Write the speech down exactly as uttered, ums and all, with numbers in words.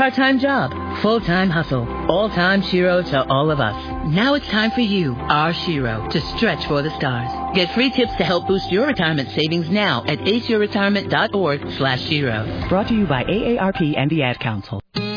Part-time job, full-time hustle, all-time Shiro to all of us. Now it's time for you, our Shiro, to stretch for the stars. Get free tips to help boost your retirement savings now at ace your retirement dot org slash Shiro. Brought to you by A A R P and the Ad Council.